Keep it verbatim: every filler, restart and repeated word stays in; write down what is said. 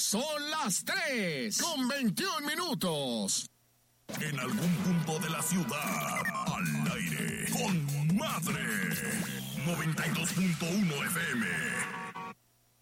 Son las tres con veintiún minutos. En algún punto de la ciudad, al aire, con Madre. noventa y dos punto uno F M.